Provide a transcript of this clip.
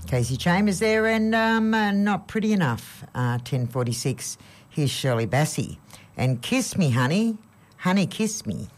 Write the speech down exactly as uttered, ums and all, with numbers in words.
Casey Chambers there, and um, uh, Not Pretty Enough, uh, ten forty-six. Here's Shirley Bassey. And Kiss Me, Honey, Honey Kiss Me.